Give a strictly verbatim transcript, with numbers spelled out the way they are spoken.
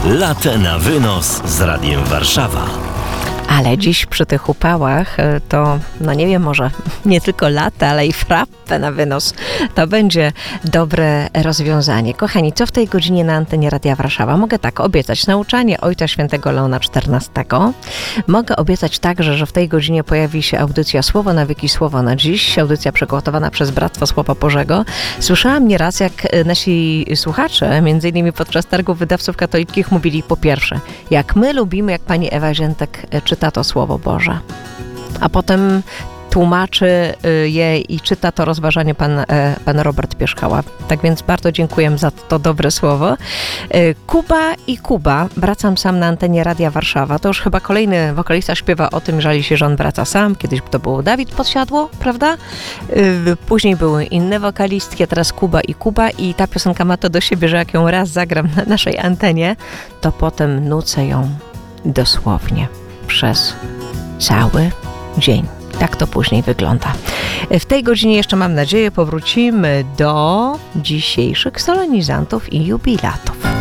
Latte na wynos z Radiem Warszawa. Ale dziś przy tych upałach to, no nie wiem, może nie tylko latte, ale i frappe na wynos. To będzie dobre rozwiązanie. Kochani, co w tej godzinie na antenie Radia Warszawa? Mogę tak obiecać nauczanie Ojca Świętego Leona czternastego. Mogę obiecać także, że w tej godzinie pojawi się audycja Słowo na wieki, Słowo na dziś. Audycja przygotowana przez Bractwo Słowa Bożego. Słyszałam nieraz, jak nasi słuchacze, między innymi podczas targów wydawców katolickich, mówili po pierwsze, jak my lubimy, jak pani Ewa Ziętek czyta to Słowo Boże. A potem tłumaczy je i czyta to rozważanie pan, pan Robert Pieszkała. Tak więc bardzo dziękuję za to dobre słowo. Kuba i Kuba. Wracam sam na antenie Radia Warszawa. To już chyba kolejny wokalista śpiewa o tym, żali się, że on wraca sam. Kiedyś to był Dawid Podsiadło, prawda? Później były inne wokalistki, a teraz Kuba i Kuba. I ta piosenka ma to do siebie, że jak ją raz zagram na naszej antenie, to potem nucę ją dosłownie przez cały dzień. Tak to później wygląda. W tej godzinie jeszcze, mam nadzieję, powrócimy do dzisiejszych solenizantów i jubilatów.